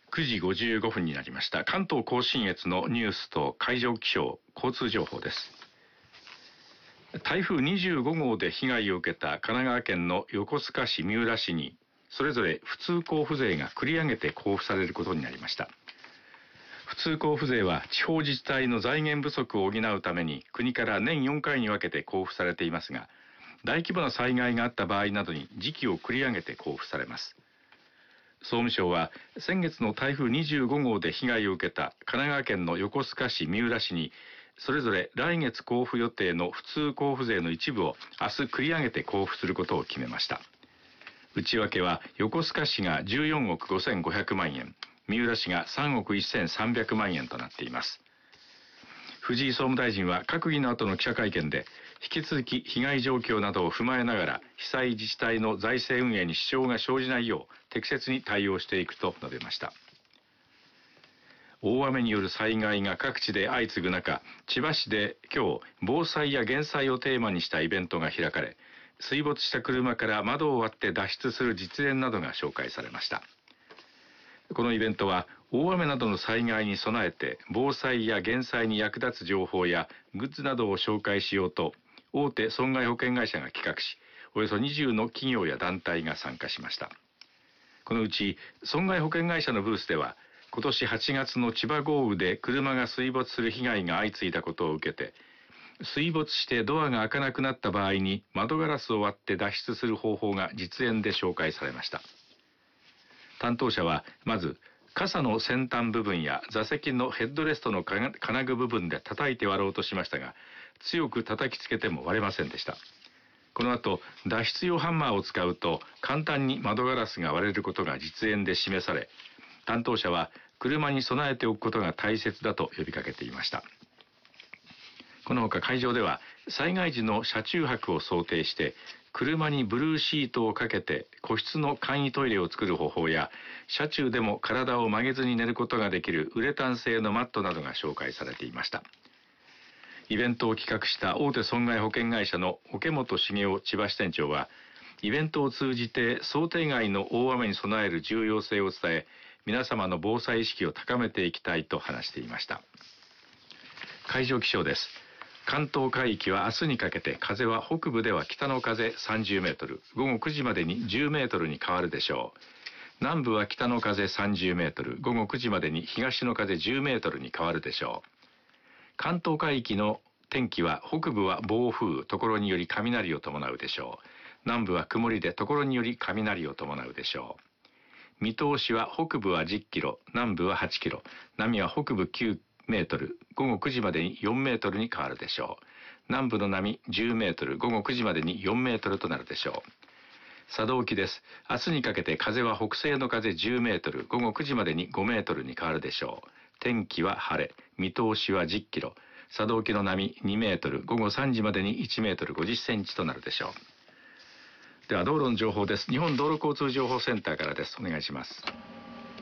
9時55分になりました。関東甲信越のニュースと海上気象、交通情報です。台風25号で被害を受けた神奈川県の横須賀市、三浦市にそれぞれ普通交付税が繰り上げて交付されることになりました。普通交付税は地方自治体の財源不足を補うために国から年4回に分けて交付されていますが、大規模な災害があった場合などに時期を繰り上げて交付されます。総務省は先月の台風25号で被害を受けた神奈川県の横須賀市、三浦市にそれぞれ来月交付予定の普通交付税の一部を明日繰り上げて交付することを決めました。内訳は横須賀市が14億5500万円、三浦市が3億1300万円となっています。藤井総務大臣は閣議の後の記者会見で、引き続き被害状況などを踏まえながら被災自治体の財政運営に支障が生じないよう適切に対応していくと述べました。大雨による災害が各地で相次ぐ中、千葉市で今日防災や減災をテーマにしたイベントが開かれ、水没した車から窓を割って脱出する実演などが紹介されました。このイベントは大雨などの災害に備えて防災や減災に役立つ情報やグッズなどを紹介しようと大手損害保険会社が企画し、およそ20の企業や団体が参加しました。このうち損害保険会社のブースでは、今年8月の千葉豪雨で車が水没する被害が相次いだことを受けて、水没してドアが開かなくなった場合に窓ガラスを割って脱出する方法が実演で紹介されました。担当者はまず傘の先端部分や座席のヘッドレストの金具部分で叩いて割ろうとしましたが、強く叩きつけても割れませんでした。この後、脱出用ハンマーを使うと簡単に窓ガラスが割れることが実演で示され、担当者は車に備えておくことが大切だと呼びかけていました。このほか会場では災害時の車中泊を想定して車にブルーシートをかけて個室の簡易トイレを作る方法や、車中でも体を曲げずに寝ることができるウレタン製のマットなどが紹介されていました。イベントを企画した大手損害保険会社の桶本茂雄千葉支店長は、イベントを通じて想定外の大雨に備える重要性を伝え、皆様の防災意識を高めていきたいと話していました。海上気象です。関東海域は明日にかけて風は北部では北の風30メートル、午後9時までに10メートルに変わるでしょう。南部は北の風30メートル、午後9時までに東の風10メートルに変わるでしょう。関東海域の天気は北部は暴風、ところにより雷を伴うでしょう。南部は曇りでところにより雷を伴うでしょう。見通しは北部は10キロ、南部は8キロ、波は北部9メートル、午後9時までに4メートルに変わるでしょう。南部の波10メートル、午後9時までに4メートルとなるでしょう。作動機です。明日にかけて風は北西の風10メートル、午後9時までに5メートルに変わるでしょう。天気は晴れ、見通しは10キロ、作動機の波2メートル、午後3時までに1メートル50センチとなるでしょう。では道路の情報です。日本道路交通情報センターからです。お願いします。